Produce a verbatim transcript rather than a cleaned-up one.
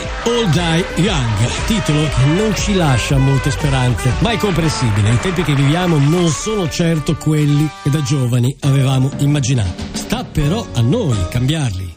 All Die Young, titolo che non ci lascia molte speranze, ma è comprensibile. I tempi che viviamo non sono certo quelli che da giovani avevamo immaginato. Sta però a noi cambiarli.